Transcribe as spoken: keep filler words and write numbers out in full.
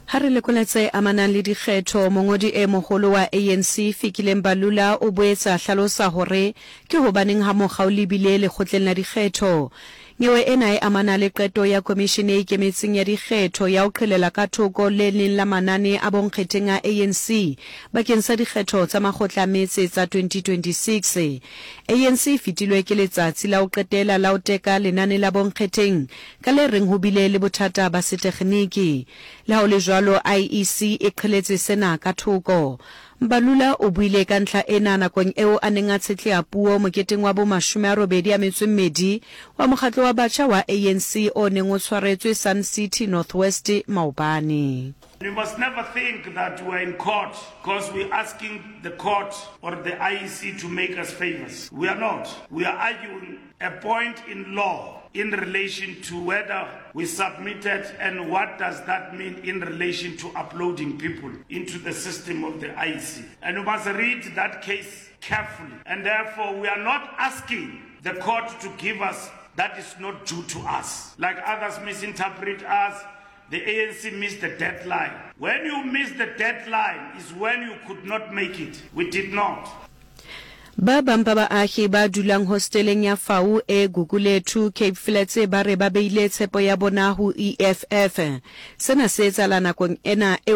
Ha re lekoletse amanang le dikgetho mongodi e mogolo wa A N C Fikile Mbalula o boetsa hlalosa hore ke hobaneng ha mokga o lebile lekgotleng la dikgetho. Nyewe ena e amana le qeto ya komishene e ikemetseng ya dikgetho ya ho qhelela ka thoko le leng la manane a bonkgetheng a A N C bakeng sa dikgetho tsa makgotla a metse tsa twenty twenty-six. A N C fitilwe ke letsatsi la ho qetela la ho teka lenane la bonkgetheng ka le reng ho bile le bothata ba setekgeniki. Le ha o le jwalo I E C e qheletse sena ka thoko. Mbalula o buile ka ntlha ena nakong eo a neng a tshetlea puo moketeng wa bo mashome a robedi a metso e mmedi wa mokgatlo wa batjha wa A N C o neng o tshwaretswe Sun City Northwest Maobane. We must never think that we're in court because we're asking the court or the I E C to make us favors. We are not. We are arguing a point in law in relation to whether we submitted and what does that mean in relation to uploading people into the system of the I E C. And we must read that case carefully. And therefore, we are not asking the court to give us that is not due to us. Like others misinterpret us, the A N C missed the deadline. When you miss the deadline is when you could not make it. We did not. Ba bamba ba ahi ba dulang hosteleng ya Fau e Gugulethu Cape Flats ba re ba beile tshepo ya bona ho E F F. Sena se etsahala nakong ena